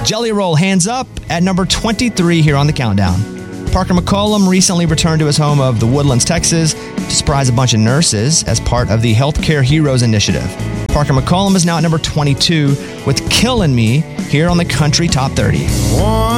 Jelly Roll, Hands Up, at number 23 here on the countdown. Parker McCollum recently returned to his home of the Woodlands, Texas, to surprise a bunch of nurses as part of the Healthcare Heroes Initiative. Parker McCollum is now at number 22 with Killin' Me here on the Country Top 30.